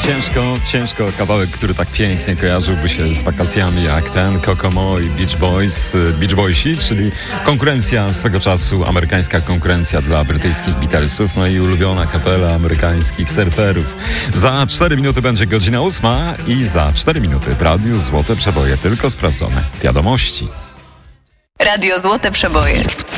Ciężko kawałek, który tak pięknie kojarzyłby się z wakacjami jak ten Kokomo i Beach Boysi, czyli konkurencja swego czasu, amerykańska konkurencja dla brytyjskich Beatlesów, no i ulubiona kapela amerykańskich surferów. Za 4 minuty będzie godzina 8 i za 4 minuty w Radiu Złote Przeboje tylko sprawdzone wiadomości. Radio Złote Przeboje.